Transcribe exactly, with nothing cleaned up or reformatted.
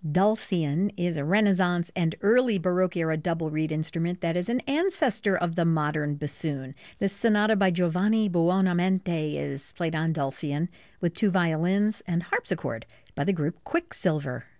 Dulcian is a Renaissance and early Baroque era double reed instrument that is an ancestor of the modern bassoon. This sonata by Giovanni Buonamente is played on Dulcian with two violins and harpsichord by the group Quicksilver.